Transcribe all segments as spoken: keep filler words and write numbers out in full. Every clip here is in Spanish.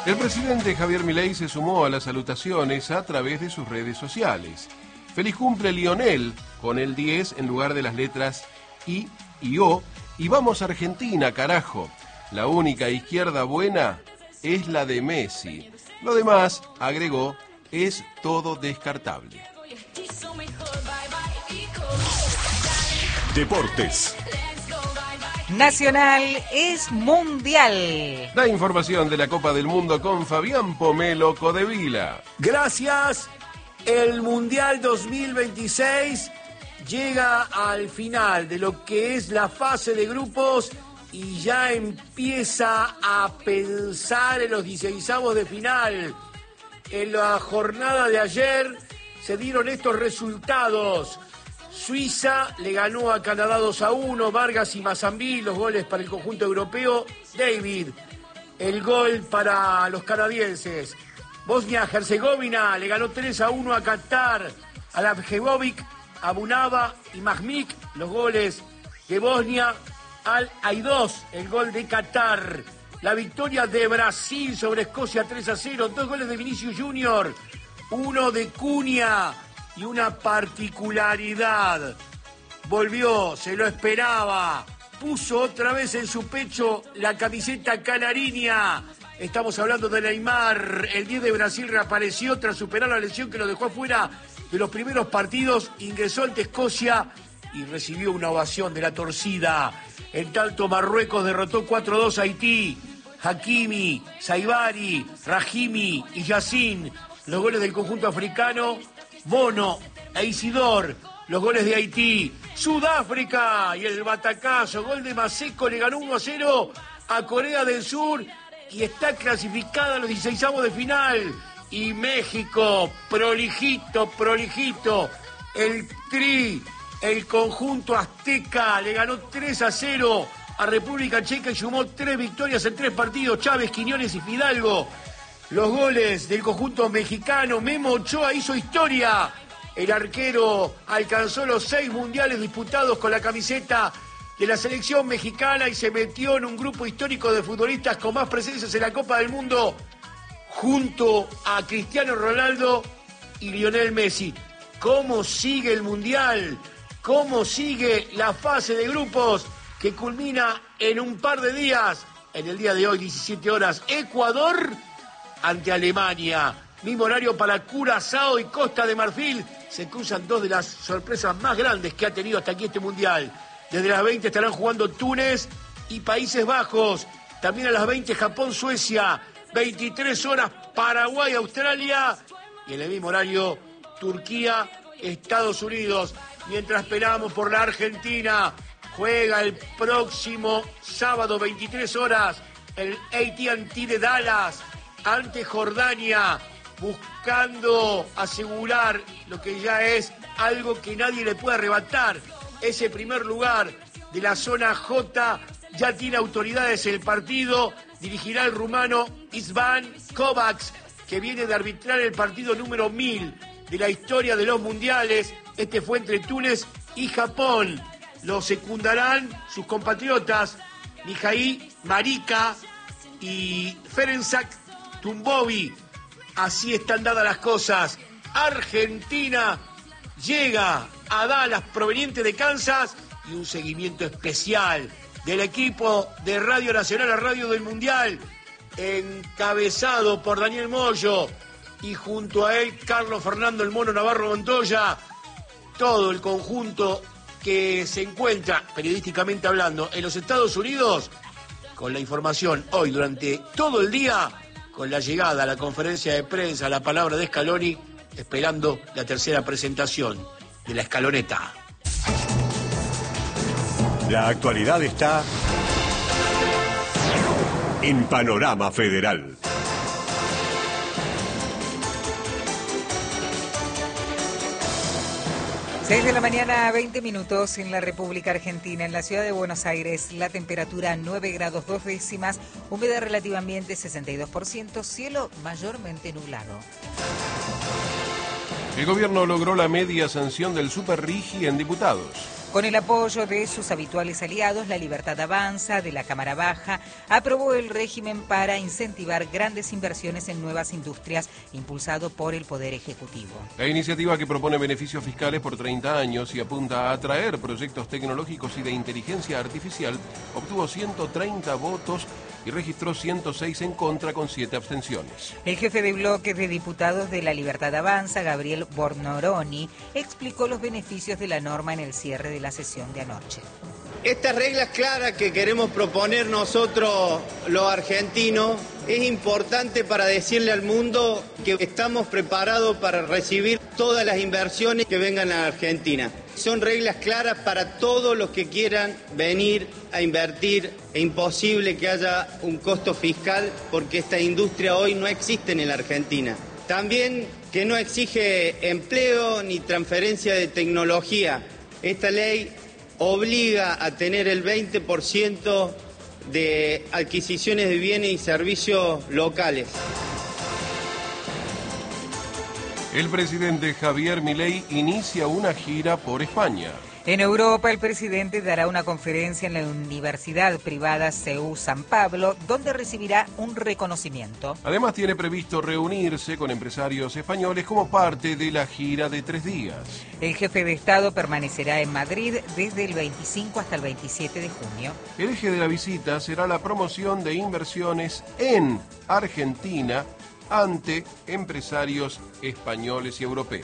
El presidente Javier Milei se sumó a las salutaciones a través de sus redes sociales. Feliz cumple Lionel, con el diez en lugar de las letras I y O. Y vamos a Argentina, carajo. La única izquierda buena es la de Messi. Lo demás, agregó, es todo descartable. Deportes. Nacional es mundial. La información de la Copa del Mundo con Fabián Pomelo Codevila. Gracias. El Mundial dos mil veintiséis llega al final de lo que es la fase de grupos y ya empieza a pensar en los dieciseisavos de final. En la jornada de ayer se dieron estos resultados. Suiza le ganó a Canadá dos a uno, Vargas y Mazambí, los goles para el conjunto europeo. David, el gol para los canadienses. Bosnia-Herzegovina le ganó tres a uno a Qatar, a Lavjevovic, a Bunava y Mahmik, los goles de Bosnia. Al Aidós, el gol de Qatar. La victoria de Brasil sobre Escocia tres a cero, dos goles de Vinicius Junior, uno de Cunha. Y una particularidad, volvió, se lo esperaba, puso otra vez en su pecho la camiseta canariña. Estamos hablando de Neymar, el diez de Brasil reapareció tras superar la lesión que lo dejó afuera de los primeros partidos, ingresó ante Escocia y recibió una ovación de la torcida. En tanto, Marruecos derrotó cuatro a dos a Haití, Hakimi, Saibari, Rahimi y Yassin, los goles del conjunto africano. Bono e Isidor, los goles de Haití. Sudáfrica y el batacazo, gol de Maseko, le ganó uno a cero a Corea del Sur y está clasificada a los dieciseisavos de final. Y México, prolijito, prolijito, el Tri, el conjunto azteca, le ganó tres a cero a República Checa y sumó tres victorias en tres partidos. Chávez, Quiñones y Fidalgo. Los goles del conjunto mexicano. Memo Ochoa hizo historia. El arquero alcanzó los seis mundiales disputados con la camiseta de la selección mexicana y se metió en un grupo histórico de futbolistas con más presencias en la Copa del Mundo, junto a Cristiano Ronaldo y Lionel Messi. ¿Cómo sigue el mundial? ¿Cómo sigue la fase de grupos que culmina en un par de días? En el día de hoy, diecisiete horas, Ecuador ante Alemania. Mismo horario para Curazao y Costa de Marfil. Se cruzan dos de las sorpresas más grandes que ha tenido hasta aquí este mundial. Desde las veinte estarán jugando Túnez y Países Bajos. También a las veinte Japón, Suecia. veintitrés horas Paraguay, Australia. Y en el mismo horario Turquía, Estados Unidos. Mientras esperamos por la Argentina, juega el próximo sábado, veintitrés horas, el A T and T de Dallas ante Jordania, buscando asegurar lo que ya es algo que nadie le puede arrebatar. Ese primer lugar de la zona J ya tiene autoridades en el partido. Dirigirá el rumano Isvan Kovacs, que viene de arbitrar el partido número mil de la historia de los mundiales. Este fue entre Túnez y Japón. Lo secundarán sus compatriotas Mijaí Marika y Ferencak Tumbovi. Así están dadas las cosas. Argentina llega a Dallas proveniente de Kansas y un seguimiento especial del equipo de Radio Nacional a Radio del Mundial, encabezado por Daniel Moyo y junto a él Carlos Fernando el Mono Navarro Montoya. Todo el conjunto que se encuentra, periodísticamente hablando, en los Estados Unidos, con la información hoy durante todo el día, con la llegada a la conferencia de prensa, a la palabra de Scaloni, esperando la tercera presentación de la escaloneta. La actualidad está en Panorama Federal. seis de la mañana, veinte minutos en la República Argentina. En la ciudad de Buenos Aires, la temperatura nueve grados dos décimas, humedad relativa ambiente sesenta y dos por ciento, cielo mayormente nublado. El gobierno logró la media sanción del Super Rigi en diputados. Con el apoyo de sus habituales aliados, La Libertad Avanza, de la Cámara Baja, aprobó el régimen para incentivar grandes inversiones en nuevas industrias, impulsado por el Poder Ejecutivo. La iniciativa, que propone beneficios fiscales por treinta años y apunta a atraer proyectos tecnológicos y de inteligencia artificial, obtuvo ciento treinta votos y registró ciento seis en contra, con siete abstenciones. El jefe de bloque de diputados de La Libertad Avanza, Gabriel Bornoroni, explicó los beneficios de la norma en el cierre de la sesión de anoche. Estas reglas claras que queremos proponer nosotros los argentinos es importante para decirle al mundo que estamos preparados para recibir todas las inversiones que vengan a Argentina. Son reglas claras para todos los que quieran venir a invertir. Es imposible que haya un costo fiscal porque esta industria hoy no existe en la Argentina. También que no exige empleo ni transferencia de tecnología. Esta ley obliga a tener el veinte por ciento de adquisiciones de bienes y servicios locales. El presidente Javier Milei inicia una gira por España. En Europa, el presidente dará una conferencia en la Universidad Privada C E U San Pablo, donde recibirá un reconocimiento. Además, tiene previsto reunirse con empresarios españoles como parte de la gira de tres días. El jefe de Estado permanecerá en Madrid desde el veinticinco hasta el veintisiete de junio. El eje de la visita será la promoción de inversiones en Argentina ante empresarios españoles y europeos.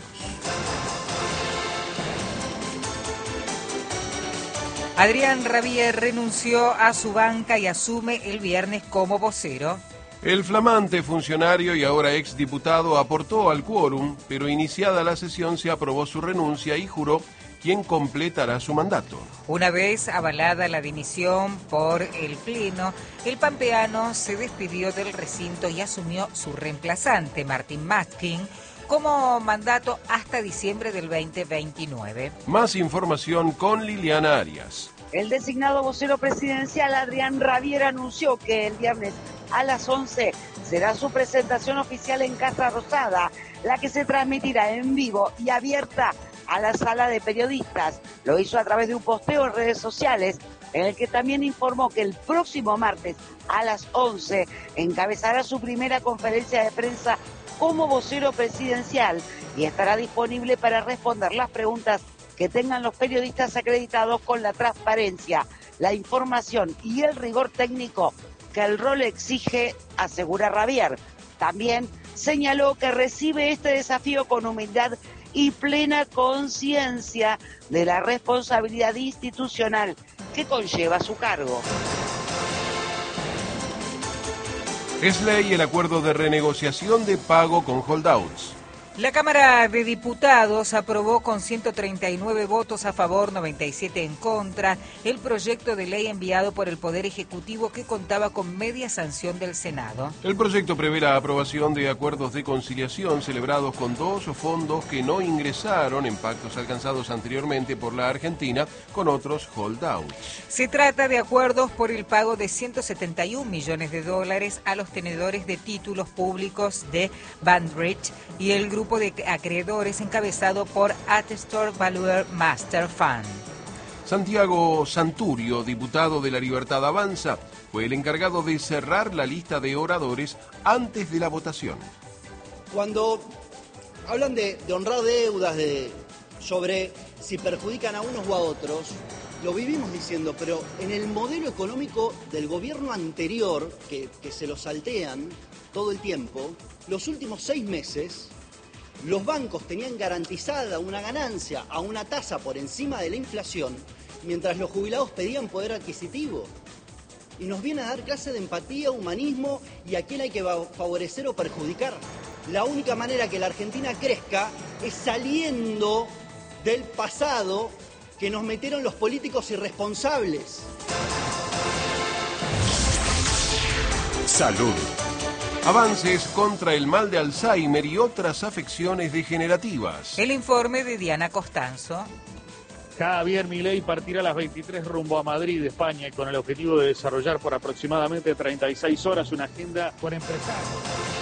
Adrián Rabier renunció a su banca y asume el viernes como vocero. El flamante funcionario y ahora exdiputado aportó al quórum, pero iniciada la sesión se aprobó su renuncia y juró quién completará su mandato. Una vez avalada la dimisión por el Pleno, el pampeano se despidió del recinto y asumió su reemplazante, Martín Maskin, como mandato hasta diciembre del veinte veintinueve. Más información con Liliana Arias. El designado vocero presidencial Adrián Rabier anunció que el viernes a las once será su presentación oficial en Casa Rosada, la que se transmitirá en vivo y abierta a la sala de periodistas. Lo hizo a través de un posteo en redes sociales, en el que también informó que el próximo martes a las once encabezará su primera conferencia de prensa como vocero presidencial y estará disponible para responder las preguntas que tengan los periodistas acreditados con la transparencia, la información y el rigor técnico que el rol exige, asegura Rabier. También señaló que recibe este desafío con humildad y plena conciencia de la responsabilidad institucional que conlleva su cargo. Es ley el acuerdo de renegociación de pago con holdouts. La Cámara de Diputados aprobó con ciento treinta y nueve votos a favor, noventa y siete en contra, el proyecto de ley enviado por el Poder Ejecutivo, que contaba con media sanción del Senado. El proyecto prevé la aprobación de acuerdos de conciliación celebrados con dos fondos que no ingresaron en pactos alcanzados anteriormente por la Argentina con otros holdouts. Se trata de acuerdos por el pago de ciento setenta y un millones de dólares a los tenedores de títulos públicos de Bandbridge y el grupo de acreedores encabezado por Atestor Value Master Fund. Santiago Santurio, diputado de La Libertad Avanza, fue el encargado de cerrar la lista de oradores antes de la votación. Cuando hablan de, de honrar deudas, de, sobre si perjudican a unos o a otros, lo vivimos diciendo, pero en el modelo económico del gobierno anterior, que, que se lo saltean todo el tiempo, los últimos seis meses, los bancos tenían garantizada una ganancia a una tasa por encima de la inflación, mientras los jubilados pedían poder adquisitivo. Y nos viene a dar clase de empatía, humanismo y a quién hay que favorecer o perjudicar. La única manera que la Argentina crezca es saliendo del pasado que nos metieron los políticos irresponsables. Salud. Avances contra el mal de Alzheimer y otras afecciones degenerativas. El informe de Diana Costanzo. Javier Milei partirá a las veintitrés rumbo a Madrid, España, con el objetivo de desarrollar por aproximadamente treinta y seis horas una agenda con empresarios.